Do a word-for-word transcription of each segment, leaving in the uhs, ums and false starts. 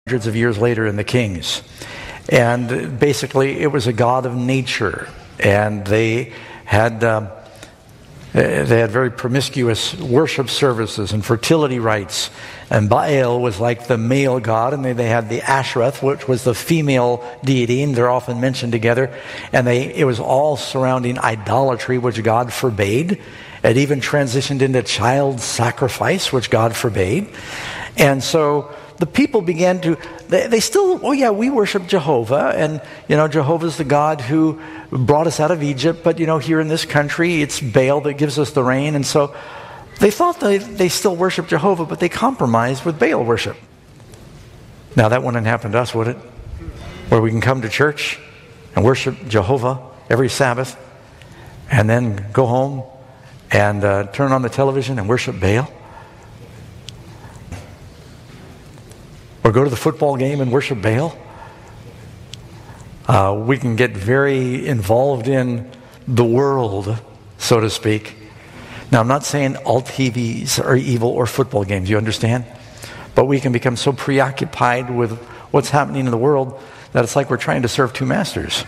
hundreds of years later in the Kings. And basically it was a god of nature. And they had um, they had very promiscuous worship services and fertility rites. And Baal was like the male god, and they, they had the Ashereth, which was the female deity, and they're often mentioned together. And they it was all surrounding idolatry, which God forbade. It even transitioned into child sacrifice, which God forbade. And so the people began to, they, they still, oh yeah, we worship Jehovah, and, you know, Jehovah's the God who brought us out of Egypt, but, you know, here in this country, it's Baal that gives us the rain, and so they thought they, they still worship Jehovah, but they compromised with Baal worship. Now, that wouldn't happen to us, would it? Where we can come to church and worship Jehovah every Sabbath, and then go home and uh, turn on the television and worship Baal? Or go to the football game and worship Baal? Uh, we can get very involved in the world, so to speak. Now, I'm not saying all T Vs are evil or football games, you understand? But we can become so preoccupied with what's happening in the world that it's like we're trying to serve two masters.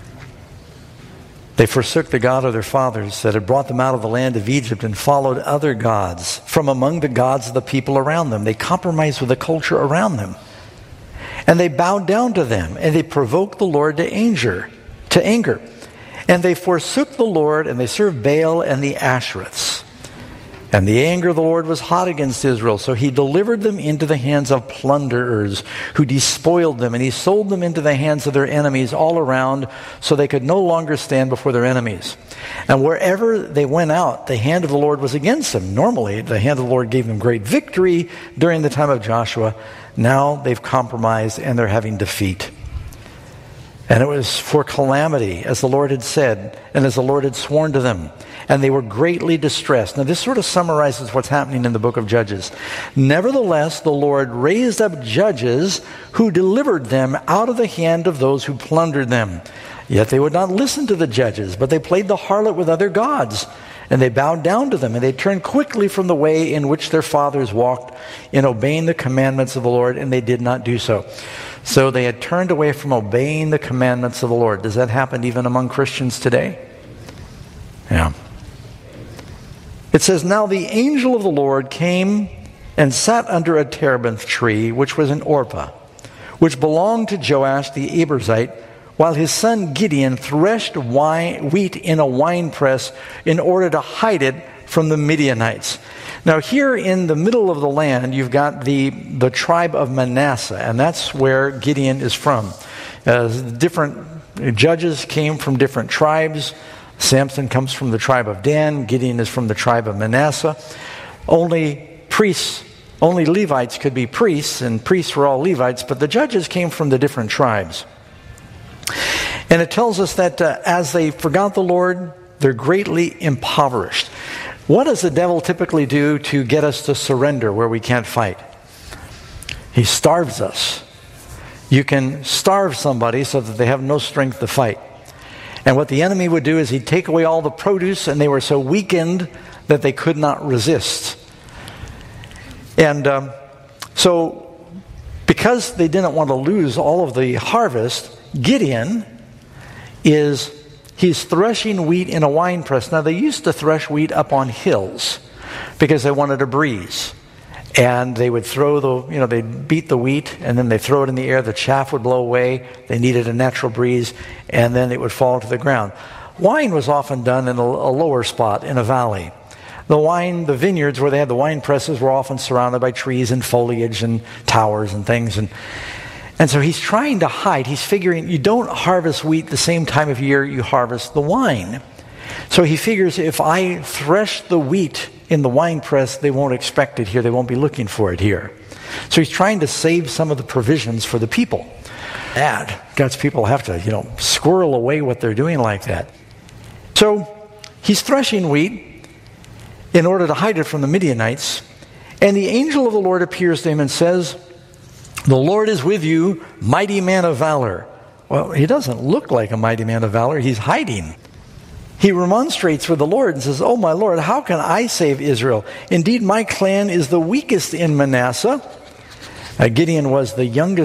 They forsook the God of their fathers that had brought them out of the land of Egypt and followed other gods from among the gods of the people around them. They compromised with the culture around them. And they bowed down to them, and they provoked the Lord to anger, to anger. And they forsook the Lord, and they served Baal and the Ashereths. And the anger of the Lord was hot against Israel, so he delivered them into the hands of plunderers, who despoiled them, and he sold them into the hands of their enemies all around, so they could no longer stand before their enemies. And wherever they went out, the hand of the Lord was against them. Normally, the hand of the Lord gave them great victory during the time of Joshua. Now they've compromised, and they're having defeat. And it was for calamity, as the Lord had said, and as the Lord had sworn to them. And they were greatly distressed. Now this sort of summarizes what's happening in the book of Judges. Nevertheless, the Lord raised up judges who delivered them out of the hand of those who plundered them. Yet they would not listen to the judges, but they played the harlot with other gods. And they bowed down to them, and they turned quickly from the way in which their fathers walked in obeying the commandments of the Lord, and they did not do so. So they had turned away from obeying the commandments of the Lord. Does that happen even among Christians today? Yeah. It says, now the angel of the Lord came and sat under a terebinth tree, which was in Orpah, which belonged to Joash the Abiezrite, while his son Gideon threshed wine, wheat in a winepress in order to hide it from the Midianites. Now here in the middle of the land, you've got the, the tribe of Manasseh, and that's where Gideon is from. Uh, different judges came from different tribes. Samson comes from the tribe of Dan. Gideon is from the tribe of Manasseh. Only priests, only Levites could be priests, and priests were all Levites, but the judges came from the different tribes. And it tells us that uh, as they forgot the Lord, they're greatly impoverished. What does the devil typically do to get us to surrender where we can't fight? He starves us. You can starve somebody so that they have no strength to fight. And what the enemy would do is he'd take away all the produce, and they were so weakened that they could not resist. And um, so because they didn't want to lose all of the harvest, Gideon is, he's threshing wheat in a winepress. Now they used to thresh wheat up on hills because they wanted a breeze. And they would throw the, you know, they'd beat the wheat, and then they throw it in the air. The chaff would blow away. They needed a natural breeze, and then it would fall to the ground. Wine was often done in a, a lower spot, in a valley. The wine, the vineyards where they had the wine presses were often surrounded by trees and foliage and towers and things. And, and so he's trying to hide. He's figuring you don't harvest wheat the same time of year you harvest the wine. So he figures if I thresh the wheat in the wine press, they won't expect it here. They won't be looking for it here. So he's trying to save some of the provisions for the people. Bad. God's people have to, you know, squirrel away what they're doing like that. So he's threshing wheat in order to hide it from the Midianites. And the angel of the Lord appears to him and says, "The Lord is with you, mighty man of valor." Well, he doesn't look like a mighty man of valor. He's hiding. He remonstrates with the Lord and says, "Oh, my Lord, how can I save Israel? Indeed, my clan is the weakest in Manasseh." Uh, Gideon was the youngest